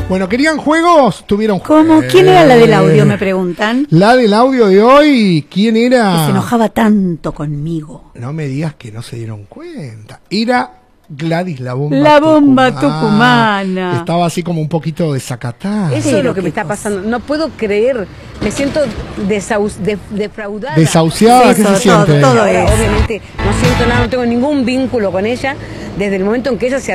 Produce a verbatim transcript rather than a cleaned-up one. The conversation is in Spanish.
Bueno, ¿querían juegos? Tuvieron ¿Cómo? juegos. ¿Quién era la del audio, me preguntan? La del audio de hoy, ¿quién era? Que se enojaba tanto conmigo. No me digas que no se dieron cuenta. Era Gladys la bomba La bomba tucumana. tucumana. Estaba así como un poquito desacatada. Eso Pero es lo que qué me está cosa. pasando. No puedo creer. Me siento desaus- de- defraudada. Desahuciada, ¿qué Eso, se todo, siente? todo. Ahora, eso. obviamente, no siento nada, no tengo ningún vínculo con ella. Desde el momento en que ella se